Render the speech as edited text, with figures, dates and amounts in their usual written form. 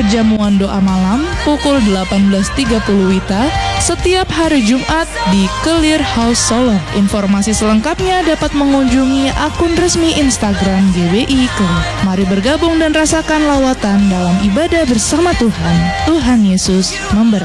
perjamuan doa malam pukul 18.30 WITA setiap hari Jumat di Clear House Solo. Informasi selengkapnya dapat mengunjungi akun resmi Instagram GBI Clear. Mari bergabung dan rasakan lawatan dalam ibadah bersama Tuhan. Tuhan Yesus memberkati.